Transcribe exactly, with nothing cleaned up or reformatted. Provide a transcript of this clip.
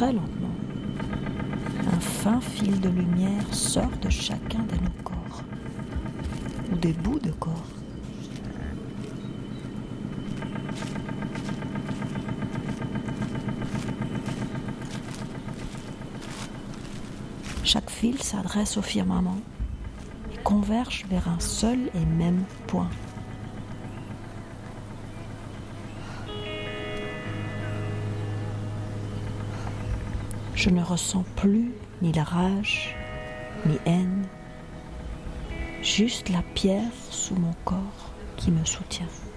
très lentement, un fin fil de lumière sort de chacun de nos corps, ou des bouts de corps. Chaque fil s'adresse au firmament et converge vers un seul et même point. Je ne ressens plus ni la rage, ni haine, juste la pierre sous mon corps qui me soutient.